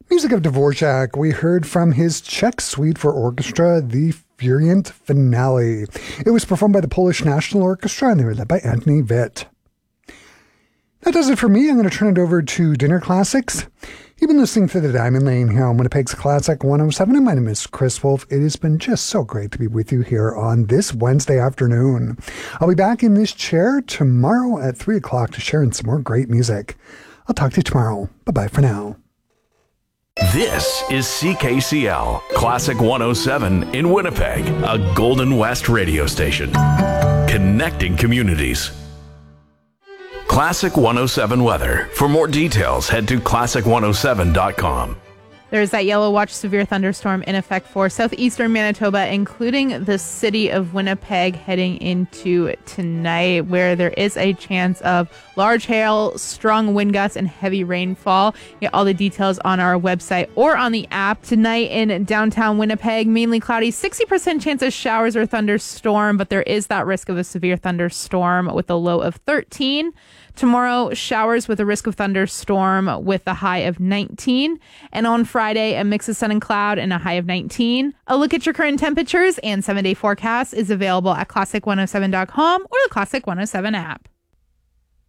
Music of Dvorak, we heard from his Czech Suite for Orchestra, the Furient Finale. It was performed by the Polish National Orchestra, and they were led by Anthony Witt. That does it for me. I'm going to turn it over to Dinner Classics. You've been listening to The Diamond Lane here on Winnipeg's Classic 107, and my name is Chris Wolf. It has been just so great to be with you here on this Wednesday afternoon. I'll be back in this chair tomorrow at 3 o'clock to share in some more great music. I'll talk to you tomorrow. Bye-bye for now. This is CKCL Classic 107 in Winnipeg, a Golden West radio station. Connecting communities. Classic 107 weather. For more details, head to classic107.com. There's that yellow watch severe thunderstorm in effect for southeastern Manitoba, including the city of Winnipeg heading into tonight, where there is a chance of large hail, strong wind gusts, and heavy rainfall. Get all the details on our website or on the app. Tonight in downtown Winnipeg, mainly cloudy, 60% chance of showers or thunderstorm, but there is that risk of a severe thunderstorm with a low of 13. Tomorrow, showers with a risk of thunderstorm with a high of 19. And on Friday, a mix of sun and cloud and a high of 19. A look at your current temperatures and 7-day forecast is available at classic107.com or the Classic 107 app.